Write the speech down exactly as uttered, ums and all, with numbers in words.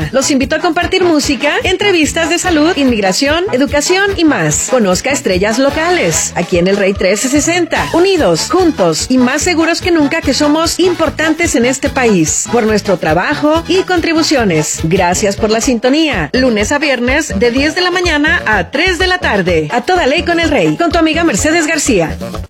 Los invito a compartir música, entrevistas de salud, inmigración, educación y más. Conozca estrellas locales, aquí en el Rey trece sesenta. Unidos, juntos y más seguros que nunca que somos importantes en este país. Por nuestro trabajo y contribuciones. Gracias por la sintonía. Lunes a viernes de diez de la mañana a tres de la tarde. A toda ley con el Rey. Con tu amiga Mercedes García.